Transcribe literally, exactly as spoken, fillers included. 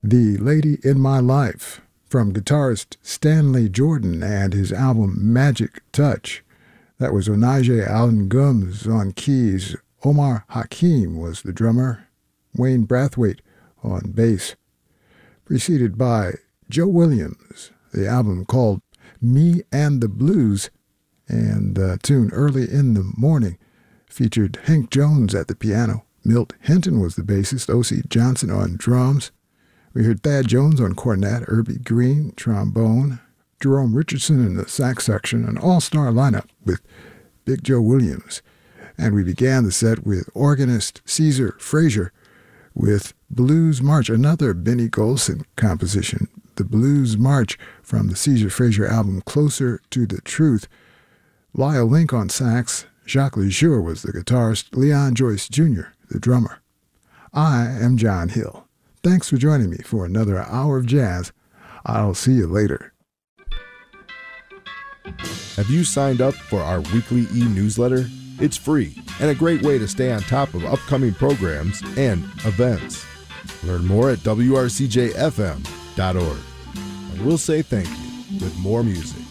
The Lady in My Life from guitarist Stanley Jordan and his album Magic Touch. That was Onaje Allen Gumbs on keys. Omar Hakim was the drummer. Wayne Brathwaite on bass. Preceded by Joe Williams, the album called Me and the Blues, and the tune Early in the Morning featured Hank Jones at the piano. Milt Hinton was the bassist, O C Johnson on drums. We heard Thad Jones on cornet, Irby Green, trombone, Jerome Richardson in the sax section, an all-star lineup with Big Joe Williams. And we began the set with organist Caesar Frazier with Blues March, another Benny Golson composition, the Blues March from the Caesar Frazier album Closer to the Truth. Lyle Link on sax, Jacques Lejour was the guitarist, Leon Joyce Junior the drummer. I am John Hill. Thanks for joining me for another hour of jazz. I'll see you later. Have you signed up for our weekly e-newsletter? It's free and a great way to stay on top of upcoming programs and events. Learn more at W R C J F M dot org. And we'll say thank you with more music.